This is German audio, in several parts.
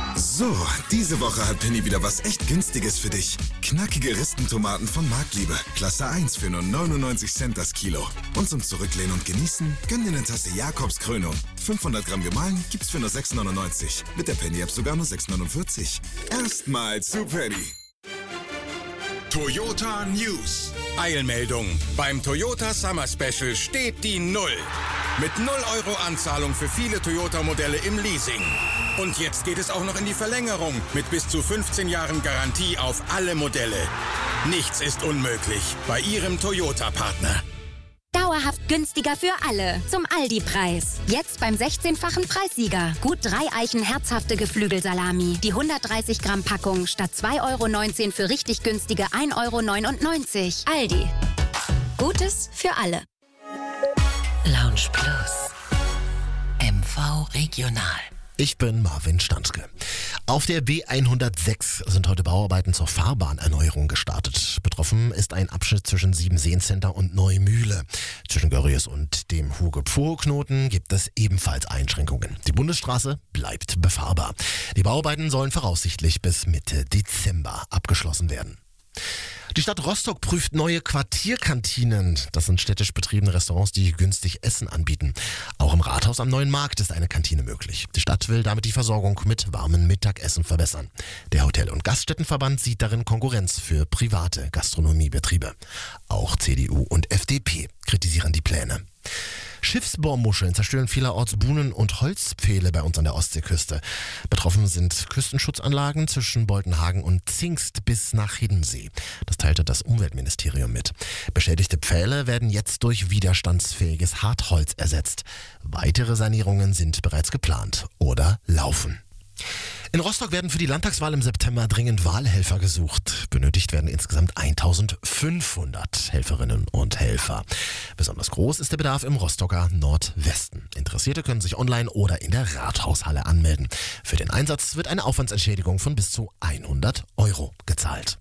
So, diese Woche hat Penny wieder was echt Günstiges für dich. Knackige Ristentomaten von Marktliebe. Klasse 1 für nur 99 Cent das Kilo. Und zum Zurücklehnen und Genießen, gönn dir eine Tasse Jakobskrönung. 500 Gramm gemahlen gibt's für nur 6,99. Mit der Penny-App sogar nur 6,49. Erstmal zu Penny. Toyota News. Eilmeldung. Beim Toyota Summer Special steht die Null. Mit 0 Euro Anzahlung für viele Toyota-Modelle im Leasing. Und jetzt geht es auch noch in die Verlängerung mit bis zu 15 Jahren Garantie auf alle Modelle. Nichts ist unmöglich bei Ihrem Toyota-Partner. Dauerhaft günstiger für alle. Zum Aldi-Preis. Jetzt beim 16-fachen Preissieger. Gut 3 Eichen herzhafte Geflügelsalami. Die 130 Gramm Packung statt 2,19 € für richtig günstige 1,99 €. Aldi. Gutes für alle. Lounge Plus. MV Regional. Ich bin Marvin Stanzke. Auf der B106 sind heute Bauarbeiten zur Fahrbahnerneuerung gestartet. Betroffen ist ein Abschnitt zwischen Siebenseencenter und Neumühle. Zwischen Görries und dem Huge-Pfuho-Knoten gibt es ebenfalls Einschränkungen. Die Bundesstraße bleibt befahrbar. Die Bauarbeiten sollen voraussichtlich bis Mitte Dezember abgeschlossen werden. Die Stadt Rostock prüft neue Quartierkantinen. Das sind städtisch betriebene Restaurants, die günstig Essen anbieten. Auch im Rathaus am Neuen Markt ist eine Kantine möglich. Die Stadt will damit die Versorgung mit warmem Mittagessen verbessern. Der Hotel- und Gaststättenverband sieht darin Konkurrenz für private Gastronomiebetriebe. Auch CDU und FDP kritisieren die Pläne. Schiffsbohrmuscheln zerstören vielerorts Buhnen und Holzpfähle bei uns an der Ostseeküste. Betroffen sind Küstenschutzanlagen zwischen Boltenhagen und Zingst bis nach Hiddensee. Das teilte das Umweltministerium mit. Beschädigte Pfähle werden jetzt durch widerstandsfähiges Hartholz ersetzt. Weitere Sanierungen sind bereits geplant oder laufen. In Rostock werden für die Landtagswahl im September dringend Wahlhelfer gesucht. Benötigt werden insgesamt 1500 Helferinnen und Helfer. Besonders groß ist der Bedarf im Rostocker Nordwesten. Interessierte können sich online oder in der Rathaushalle anmelden. Für den Einsatz wird eine Aufwandsentschädigung von bis zu 100 € gezahlt.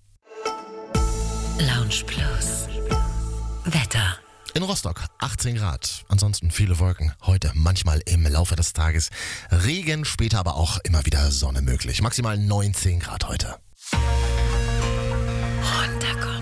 Lounge Plus. Wetter. In Rostock 18 Grad, ansonsten viele Wolken. Heute manchmal im Laufe des Tages Regen, später aber auch immer wieder Sonne möglich. Maximal 19 Grad heute. Runterkommen.